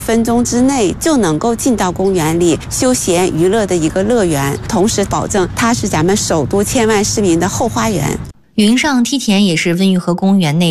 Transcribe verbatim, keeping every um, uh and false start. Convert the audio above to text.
分钟之内就能够进到公园里休闲娱乐的一个乐园，同时保证它是咱们首都千万市民的后花园。 云上梯田也是温榆河公园内